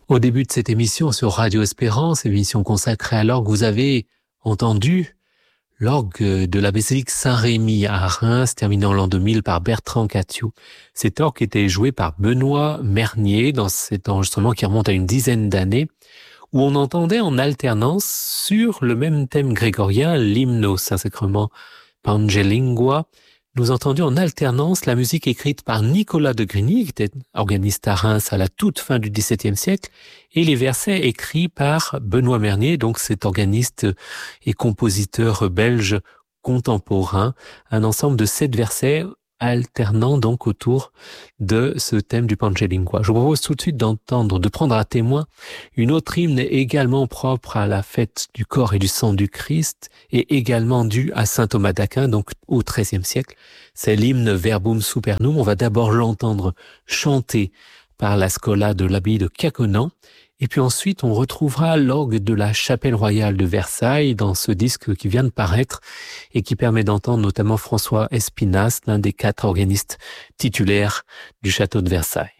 Au début de cette émission sur Radio Espérance, émission consacrée à l'orgue, vous avez entendu l'orgue de la basilique Saint-Rémy à Reims, terminé en l'an 2000 par Bertrand Cattiou. Cet orgue était joué par Benoît Mernier dans cet enregistrement qui remonte à une dizaine d'années, où on entendait en alternance sur le même thème grégorien, l'hymne au Saint-Sacrement Pangelingua. Nous entendions en alternance la musique écrite par Nicolas de Grigny, qui était organiste à Reims à la toute fin du XVIIe siècle, et les versets écrits par Benoît Mernier, donc cet organiste et compositeur belge contemporain, un ensemble de 7 versets alternant donc autour de ce thème du Pangelingua. Je vous propose tout de suite de prendre à témoin une autre hymne également propre à la fête du corps et du sang du Christ et également due à saint Thomas d'Aquin, donc au XIIIe siècle. C'est l'hymne Verbum Supernum. On va d'abord l'entendre chanter par la Schola de l'abbaye de Caconan. Et puis ensuite, on retrouvera l'orgue de la Chapelle Royale de Versailles dans ce disque qui vient de paraître et qui permet d'entendre notamment François Espinasse, l'un des 4 organistes titulaires du château de Versailles.